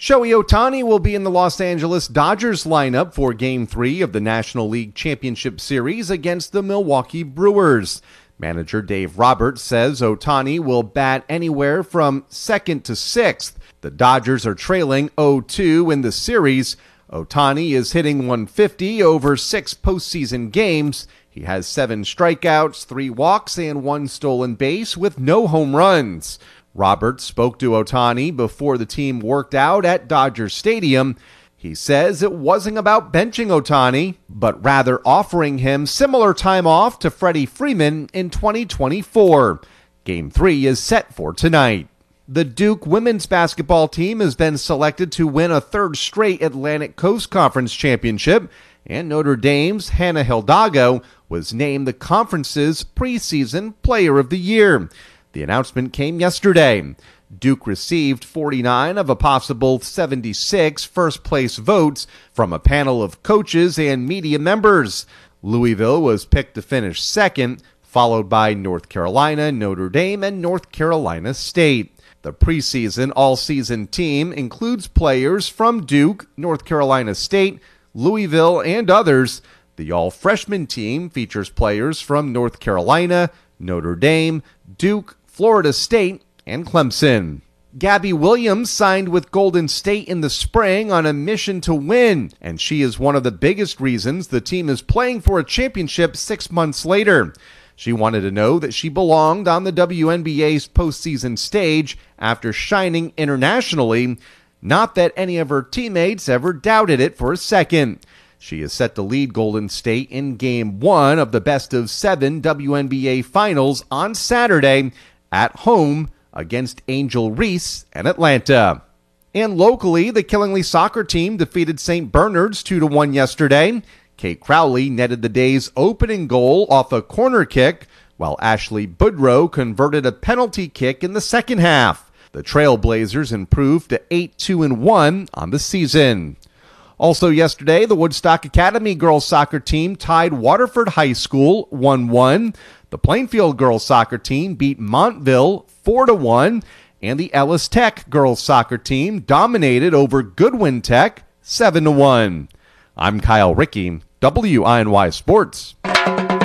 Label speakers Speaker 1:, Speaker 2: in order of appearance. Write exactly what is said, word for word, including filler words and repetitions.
Speaker 1: Shohei Ohtani will be in the Los Angeles Dodgers lineup for Game three of the National League Championship Series against the Milwaukee Brewers. Manager Dave Roberts says Ohtani will bat anywhere from second to sixth. The Dodgers are trailing oh two in the series. Ohtani is hitting one fifty over six postseason games. He has seven strikeouts, three walks, and one stolen base with no home runs. Roberts spoke to Ohtani before the team worked out at Dodger Stadium. He says it wasn't about benching Ohtani, but rather offering him similar time off to Freddie Freeman in twenty twenty-four. Game three is set for tonight. The Duke women's basketball team has been selected to win a third straight Atlantic Coast Conference championship, and Notre Dame's Hannah Hidalgo was named the conference's preseason player of the year. The announcement came yesterday. Duke received forty-nine of a possible seventy-six first-place votes from a panel of coaches and media members. Louisville was picked to finish second, followed by North Carolina, Notre Dame, and North Carolina State. The preseason all-season team includes players from Duke, North Carolina State, Louisville, and others. The all-freshman team features players from North Carolina, Notre Dame, Duke, Florida State, and Clemson. Gabby Williams signed with Golden State in the spring on a mission to win, and she is one of the biggest reasons the team is playing for a championship six months later. She wanted to know that she belonged on the W N B A's postseason stage after shining internationally, not that any of her teammates ever doubted it for a second. She is set to lead Golden State in Game one of the best of seven W N B A Finals on Saturday at home against Angel Reese and Atlanta. And locally, the Killingly soccer team defeated Saint Bernard's two to one yesterday. Kate Crowley netted the day's opening goal off a corner kick, while Ashley Boudreau converted a penalty kick in the second half. The Trailblazers improved to eight two and one on the season. Also yesterday, the Woodstock Academy girls soccer team tied Waterford High School one one. The Plainfield girls soccer team beat Montville four to one, and the Ellis Tech girls soccer team dominated over Goodwin Tech seven to one. I'm Kyle Rickey, W I N Y Sports.